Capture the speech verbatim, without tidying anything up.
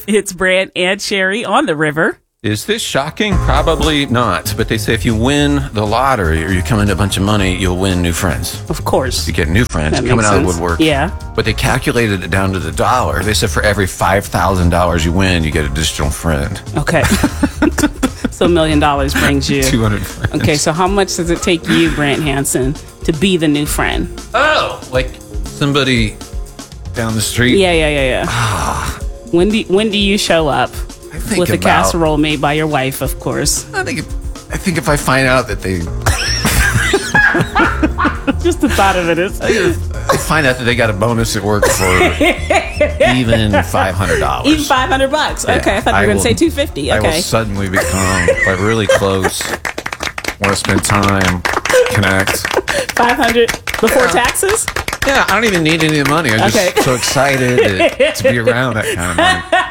It's Brant and Sherry on the river. Is this shocking? Probably not. But they say if you win the lottery or you come into a bunch of money, you'll win new friends. Of course. You get new friends That coming makes out of the sense. woodwork. Yeah. But they calculated it down to the dollar. They said for every five thousand dollars you win, you get an additional friend. Okay. So a million dollars brings you. two hundred friends. Okay, so how much does it take you, Brant Hansen, to be the new friend? Oh, like somebody down the street? Yeah, yeah, yeah, yeah. when, do, when do you show up? I think With a about, casserole made by your wife, of course. I think, if, I think if I find out that they... Just the thought of it is... I find out that they got a bonus at work for even five hundred dollars. Even five hundred bucks. Okay, Yeah, I thought you I were going will- to say two hundred fifty. I will Okay. suddenly become like really close. Want to spend time, connect. five hundred before taxes? Yeah, I don't even need any of the money. I'm just Okay. so excited to, to be around that kind of money.